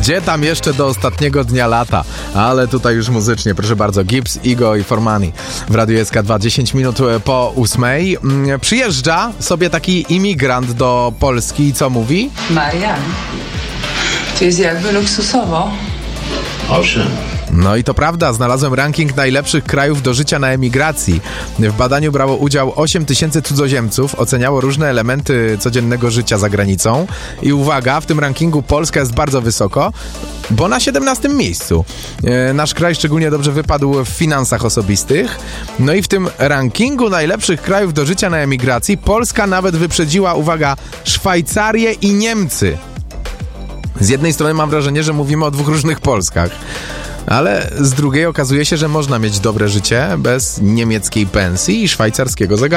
Gdzie tam jeszcze do ostatniego dnia lata? Ale tutaj już muzycznie, proszę bardzo. Gibbs, Igo i Formani w Radiu SK2, 10 minut po 8. Przyjeżdża sobie taki imigrant do Polski i co mówi? Marian, to jest jakby luksusowo. Owszem. No i to prawda, znalazłem ranking najlepszych krajów do życia na emigracji. W badaniu brało udział 8 000 cudzoziemców, oceniało różne elementy codziennego życia za granicą. I uwaga, w tym rankingu Polska jest bardzo wysoko, bo na 17 miejscu. Nasz kraj szczególnie dobrze wypadł w finansach osobistych. No i w tym rankingu najlepszych krajów do życia na emigracji Polska nawet wyprzedziła, uwaga, Szwajcarię i Niemcy. Z jednej strony mam wrażenie, że mówimy o dwóch różnych Polskach, ale z drugiej okazuje się, że można mieć dobre życie bez niemieckiej pensji i szwajcarskiego zegaru.